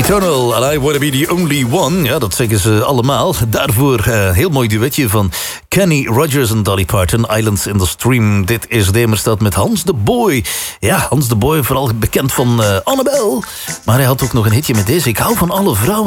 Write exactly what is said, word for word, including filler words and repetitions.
Eternal and I Wanna Be The Only One. Ja, dat zeggen ze allemaal. Daarvoor een uh, heel mooi duetje van Kenny Rogers en Dolly Parton. Islands in the Stream. Dit is Demerstad met Hans de Boy. Ja, Hans de Boy, vooral bekend van uh, Annabel. Maar hij had ook nog een hitje met deze. Ik hou van alle vrouwen.